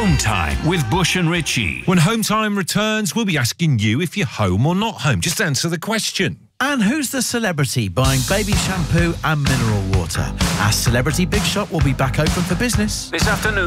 Home Time with Bush and Richie. When Home Time returns, we'll be asking you if you're home or not home. Just answer the question. And who's the celebrity buying baby shampoo and mineral water? Our Celebrity Big Shop will be back open for business This afternoon.